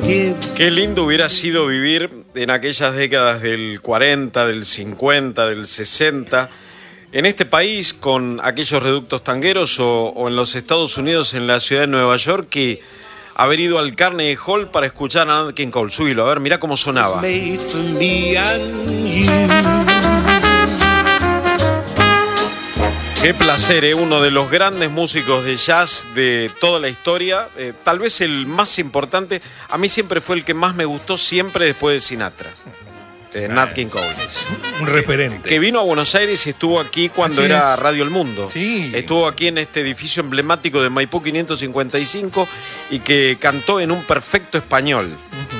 Qué lindo hubiera sido vivir en aquellas décadas del 40, del 50, del 60, en este país con aquellos reductos tangueros o en los Estados Unidos, en la ciudad de Nueva York, que haber ido al Carnegie Hall para escuchar a Nat King Cole. Subilo, a ver, mirá cómo sonaba. Qué placer, uno de los grandes músicos de jazz de toda la historia, tal vez el más importante. A mí siempre fue el que más me gustó, siempre después de Sinatra, Nat King Cole. Es un referente. Que vino a Buenos Aires y estuvo aquí cuando era Radio El Mundo. Sí. Estuvo aquí en este edificio emblemático de Maipú 555 y que cantó en un perfecto español.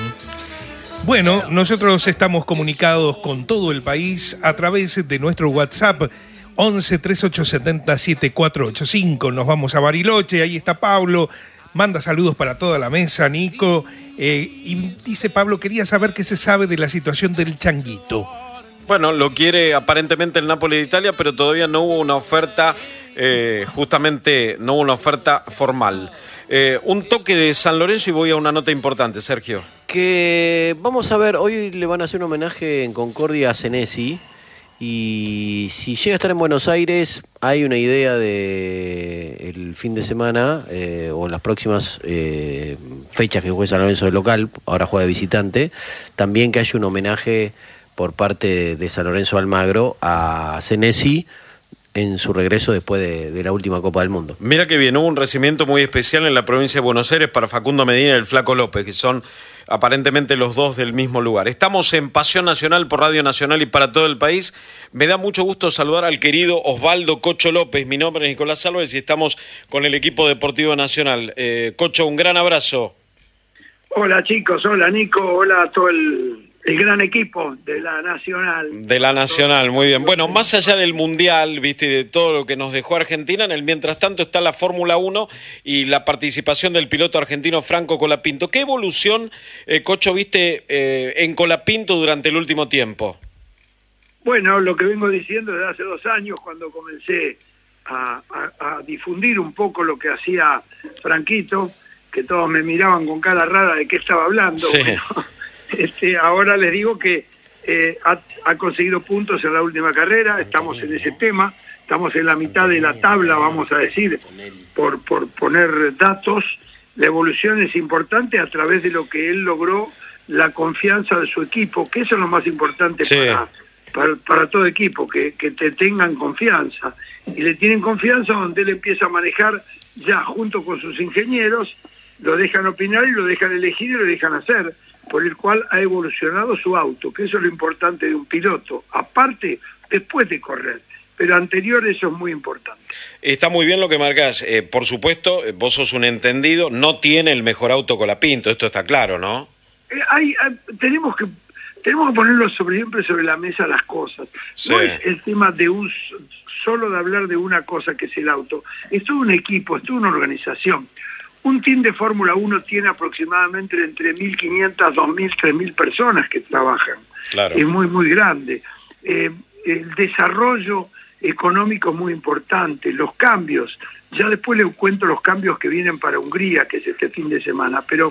Bueno, nosotros estamos comunicados con todo el país a través de nuestro WhatsApp 11 3870 7485. Nos vamos a Bariloche, ahí está Pablo, manda saludos para toda la mesa, Nico. Y dice Pablo, quería saber qué se sabe de la situación del Changuito. Bueno, lo quiere aparentemente el Napoli de Italia, pero todavía no hubo una oferta, justamente no hubo una oferta formal. Un toque de San Lorenzo y voy a una nota importante, Sergio. Que vamos a ver, hoy le van a hacer un homenaje en Concordia a Senesi. Y si llega a estar en Buenos Aires, hay una idea de el fin de semana o en las próximas fechas que juegue San Lorenzo de local, ahora juega de visitante, también que haya un homenaje por parte de San Lorenzo Almagro a Senesi en su regreso después de la última Copa del Mundo. Mira que bien, hubo un recibimiento muy especial en la provincia de Buenos Aires para Facundo Medina y el Flaco López, que son aparentemente los dos del mismo lugar. Estamos en Pasión Nacional por Radio Nacional y para todo el país. Me da mucho gusto saludar al querido Osvaldo Cocho López. Mi nombre es Nicolás Álvarez y estamos con el equipo deportivo nacional. Cocho, un gran abrazo. Hola chicos, hola Nico, hola a todo el gran equipo de la Nacional. De la Nacional, muy bien. Bueno, más allá del Mundial, viste, de todo lo que nos dejó Argentina, en el mientras tanto está la Fórmula 1 y la participación del piloto argentino Franco Colapinto. ¿Qué evolución, Cocho, viste en Colapinto durante el último tiempo? Bueno, lo que vengo diciendo desde hace 2 años, cuando comencé a difundir un poco lo que hacía Franquito, que todos me miraban con cara rara de qué estaba hablando. Sí. Bueno, ahora les digo que ha conseguido puntos en la última carrera, estamos en ese tema, estamos en la mitad de la tabla, vamos a decir, por poner datos. La evolución es importante a través de lo que él logró, la confianza de su equipo, que eso es lo más importante para todo equipo, que te tengan confianza. Y le tienen confianza donde él empieza a manejar ya junto con sus ingenieros, lo dejan opinar y lo dejan elegir y lo dejan hacer, por el cual ha evolucionado su auto, que eso es lo importante de un piloto, aparte después de correr, pero anterior eso es muy importante. Está muy bien lo que marcás, por supuesto, vos sos un entendido, no tiene el mejor auto Colapinto, esto está claro, ¿no? Tenemos que ponerlo siempre sobre la mesa las cosas, sí. No es el tema de solo de hablar de una cosa que es el auto, es todo un equipo, es toda una organización. Un team de Fórmula 1 tiene aproximadamente entre 1.500, 2.000, 3.000 personas que trabajan. Claro. Es muy, muy grande. El desarrollo económico es muy importante, los cambios. Ya después les cuento los cambios que vienen para Hungría, que es este fin de semana. Pero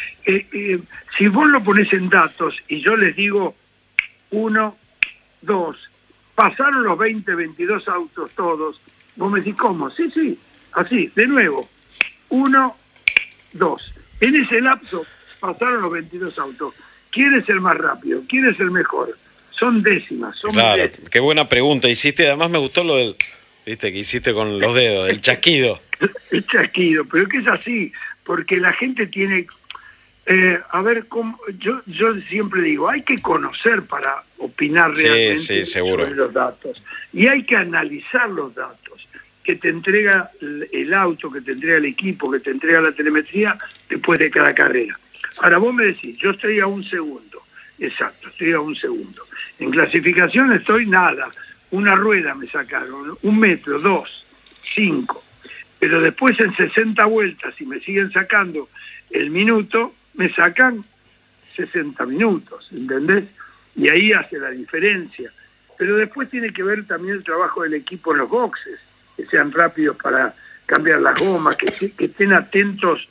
si vos lo ponés en datos y yo les digo 1, 2, pasaron los 20, 22 autos todos, vos me decís, ¿cómo? Sí, así, de nuevo. 1, 2. En ese lapso pasaron los 22 autos. ¿Quién es el más rápido? ¿Quién es el mejor? Son décimas. Claro, décimas. Qué buena pregunta hiciste. Además me gustó lo del, viste, que hiciste con los dedos, el chasquido. El chasquido, pero que es así, porque la gente tiene... a ver, yo siempre digo, hay que conocer para opinar realmente seguro. sobre los datos. Y hay que analizar los datos que te entrega el auto, que te entrega el equipo, que te entrega la telemetría después de cada carrera. Ahora vos me decís, yo estoy a 1 segundo, exacto, estoy a 1 segundo. En clasificación estoy nada, 1 rueda me sacaron, 1 metro, 2, 5. Pero después en 60 vueltas, si me siguen sacando el minuto, me sacan 60 minutos, ¿entendés? Y ahí hace la diferencia. Pero después tiene que ver también el trabajo del equipo en los boxes, que sean rápidos para cambiar las gomas, que estén atentos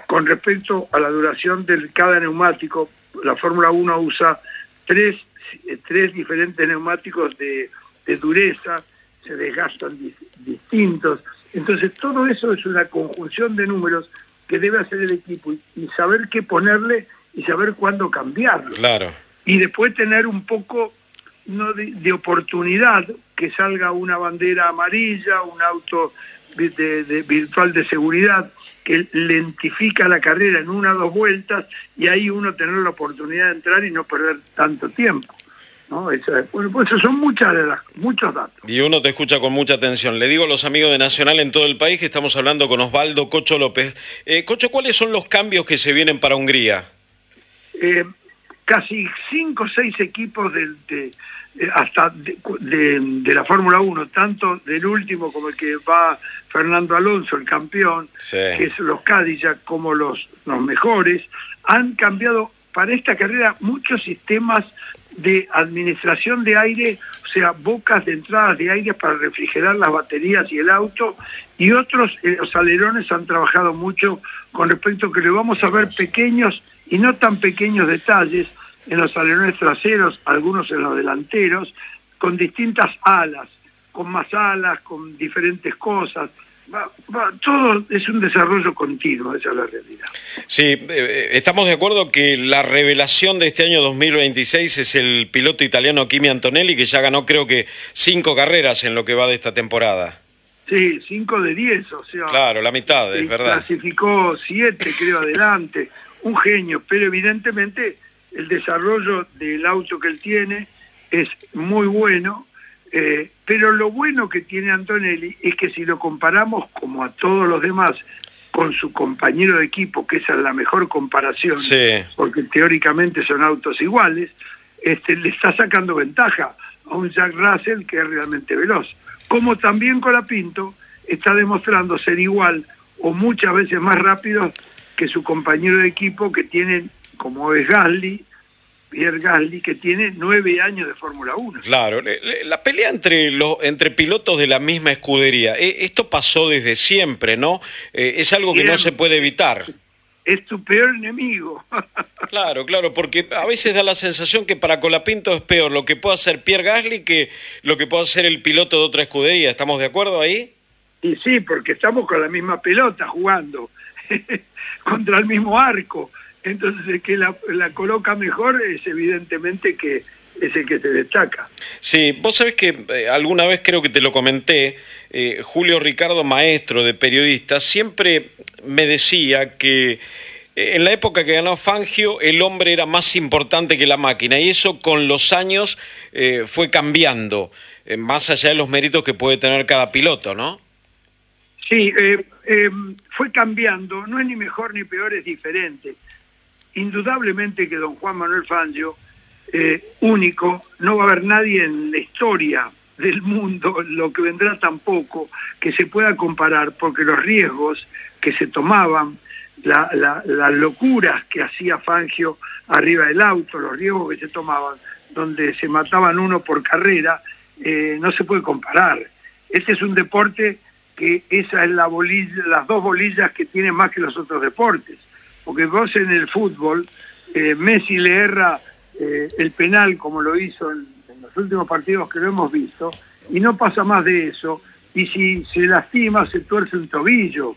con respecto a la duración de cada neumático. La Fórmula 1 usa tres diferentes neumáticos de dureza, se desgastan distintos. Entonces todo eso es una conjunción de números que debe hacer el equipo y saber qué ponerle y saber cuándo cambiarlo. Claro. Y después tener un poco de oportunidad, que salga una bandera amarilla, un auto virtual de seguridad que lentifica la carrera en 1 o 2 vueltas, y ahí uno tener la oportunidad de entrar y no perder tanto tiempo, ¿no? Bueno, pues eso son muchos datos. Y uno te escucha con mucha atención. Le digo a los amigos de Nacional en todo el país que estamos hablando con Osvaldo Cocho López. Cocho, ¿cuáles son los cambios que se vienen para Hungría? Casi 5 o 6 equipos hasta de la Fórmula 1, tanto del último como el que va Fernando Alonso, el campeón, sí, que es los Cadillac, como los mejores, han cambiado para esta carrera muchos sistemas de administración de aire, o sea, bocas de entradas de aire para refrigerar las baterías y el auto, y otros, los alerones han trabajado mucho con respecto a que le vamos a ver pequeños y no tan pequeños detalles en los alerones traseros, algunos en los delanteros, con distintas alas, con más alas, con diferentes cosas. Todo es un desarrollo continuo, esa es la realidad. Sí, estamos de acuerdo que la revelación de este año 2026 es el piloto italiano Kimi Antonelli, que ya ganó creo que 5 carreras en lo que va de esta temporada. Sí, 5 de 10, o sea... Claro, la mitad, es verdad. Clasificó 7, creo, adelante. Un genio, pero evidentemente el desarrollo del auto que él tiene es muy bueno, pero lo bueno que tiene Antonelli es que si lo comparamos, como a todos los demás, con su compañero de equipo, que esa es la mejor comparación, sí, porque teóricamente son autos iguales, le está sacando ventaja a un Jack Russell que es realmente veloz. Como también Colapinto está demostrando ser igual o muchas veces más rápido que su compañero de equipo, que tiene, como es Pierre Gasly, que tiene 9 años de Fórmula 1. Claro, la pelea entre pilotos de la misma escudería, esto pasó desde siempre, ¿no? Es algo que no se puede evitar. Es tu peor enemigo. Claro, porque a veces da la sensación que para Colapinto es peor lo que puede hacer Pierre Gasly que lo que puede hacer el piloto de otra escudería. ¿Estamos de acuerdo ahí? Y sí, porque estamos con la misma pelota jugando contra el mismo arco. Entonces el que la coloca mejor es evidentemente que es el que se destaca. Sí, vos sabés que alguna vez creo que te lo comenté, Julio Ricardo, maestro de periodista, siempre me decía que en la época que ganó Fangio el hombre era más importante que la máquina, y eso con los años fue cambiando, más allá de los méritos que puede tener cada piloto, ¿no? Sí, fue cambiando, no es ni mejor ni peor, es diferente. Indudablemente que don Juan Manuel Fangio, único, no va a haber nadie en la historia del mundo, lo que vendrá tampoco, que se pueda comparar, porque los riesgos que se tomaban, las locuras que hacía Fangio arriba del auto, los riesgos que se tomaban, donde se mataban uno por carrera, no se puede comparar. Este es un deporte que esa es las 2 bolillas que tiene más que los otros deportes. Porque vos en el fútbol, Messi le erra el penal como lo hizo en los últimos partidos que lo hemos visto, y no pasa más de eso, y si se lastima se tuerce un tobillo.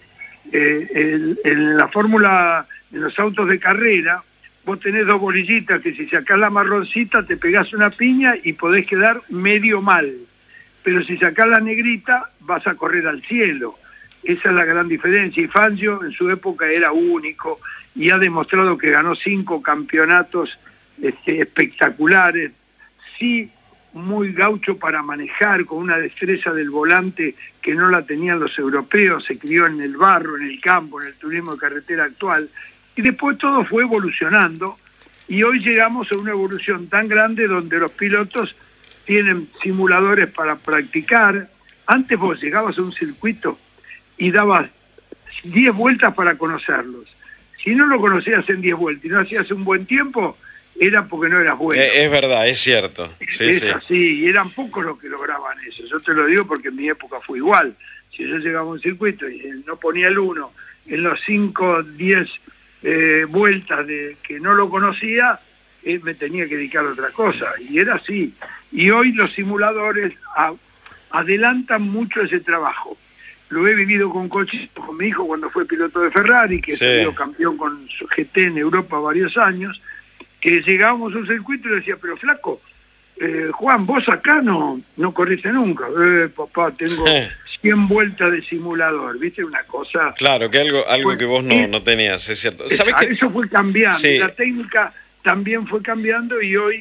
En la fórmula, en los autos de carrera, vos tenés 2 bolillitas que si sacás la marroncita te pegás una piña y podés quedar medio mal, pero si sacás la negrita vas a correr al cielo. Esa es la gran diferencia, y Fangio en su época era único y ha demostrado que ganó 5 campeonatos espectaculares, sí, muy gaucho para manejar, con una destreza del volante que no la tenían los europeos, se crió en el barro, en el campo, en el turismo de carretera actual, y después todo fue evolucionando, y hoy llegamos a una evolución tan grande donde los pilotos tienen simuladores para practicar. Antes vos llegabas a un circuito y dabas 10 vueltas para conocerlos. Si no lo conocías en 10 vueltas y no hacías un buen tiempo, era porque no eras bueno. Es verdad, es cierto. Sí, es así, y eran pocos los que lograban eso. Yo te lo digo porque en mi época fue igual. Si yo llegaba a un circuito y no ponía el 1 en los 5, 10 vueltas de que no lo conocía, me tenía que dedicar a otra cosa, y era así. Y hoy los simuladores adelantan mucho ese trabajo. Lo he vivido con coches, con mi hijo cuando fue piloto de Ferrari, que salió campeón con su GT en Europa varios años, que llegábamos a un circuito y le decía, pero flaco, Juan, vos acá no corriste nunca. Papá, tengo 100 vueltas de simulador, ¿viste? Una cosa... Claro, que algo que vos no tenías, es cierto. ¿Sabés que eso fue cambiando, sí. La técnica también fue cambiando y hoy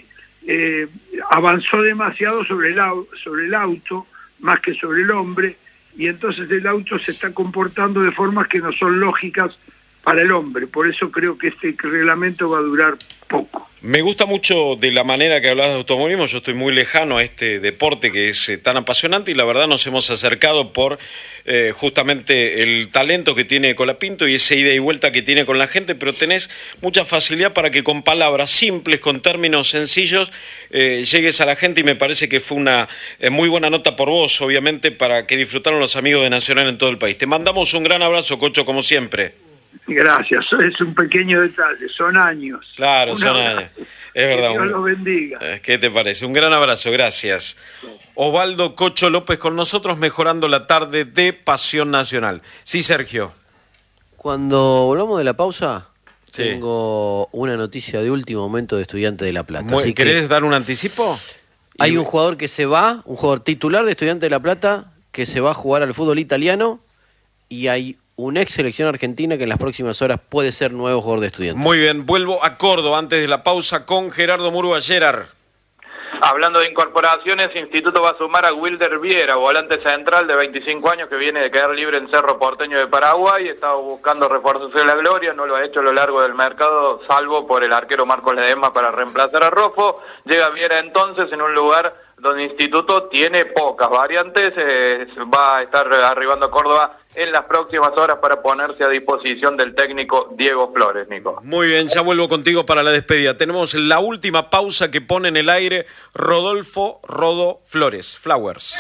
avanzó demasiado sobre el auto, más que sobre el hombre, y entonces el auto se está comportando de formas que no son lógicas para el hombre. Por eso creo que este reglamento va a durar poco. Me gusta mucho de la manera que hablas de automovilismo. Yo estoy muy lejano a este deporte que es tan apasionante y la verdad nos hemos acercado por justamente el talento que tiene Colapinto y esa ida y vuelta que tiene con la gente, pero tenés mucha facilidad para que con palabras simples, con términos sencillos, llegues a la gente, y me parece que fue una muy buena nota por vos, obviamente, para que disfrutaron los amigos de Nacional en todo el país. Te mandamos un gran abrazo, Cocho, como siempre. Gracias, es un pequeño detalle, son años. Claro, son años. Es verdad. Que Dios los bendiga. ¿Qué te parece? Un gran abrazo, gracias. Osvaldo Cocho López con nosotros, mejorando la tarde de Pasión Nacional. Sí, Sergio. Cuando volvamos de la pausa, tengo una noticia de último momento de Estudiantes de La Plata. ¿Querés dar un anticipo? Hay un jugador que se va, un jugador titular de Estudiantes de La Plata, que se va a jugar al fútbol italiano, y hay una ex selección argentina que en las próximas horas puede ser nuevo jugador de Estudiantes. Muy bien, vuelvo a Córdoba antes de la pausa con Gerardo Murúa. Gerard. Hablando de incorporaciones, Instituto va a sumar a Wilder Viera, volante central de 25 años que viene de quedar libre en Cerro Porteño de Paraguay. Estaba buscando refuerzos de la gloria, no lo ha hecho a lo largo del mercado, salvo por el arquero Marcos Ledesma para reemplazar a Rojo. Llega Viera entonces en un lugar donde Instituto tiene pocas variantes, va a estar arribando a Córdoba en las próximas horas para ponerse a disposición del técnico Diego Flores, Nico. Muy bien, ya vuelvo contigo para la despedida. Tenemos la última pausa que pone en el aire Rodolfo Rodo Flores, Flowers.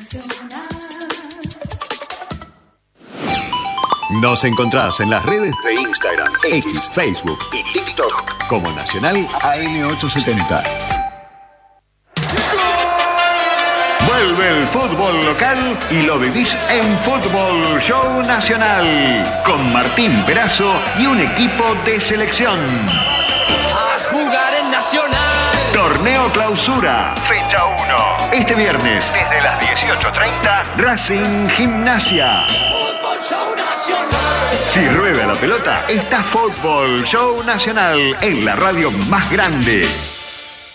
Nos encontrás en las redes de Instagram, X, Facebook y TikTok como Nacional AM870. Vuelve el fútbol local y lo vivís en Fútbol Show Nacional con Martín Perazo y un equipo de selección. A jugar en Nacional. Torneo Clausura, fecha 1. Este viernes, desde las 18:30, Racing Gimnasia. Fútbol Show Nacional. Si rueda la pelota, está Fútbol Show Nacional en la radio más grande.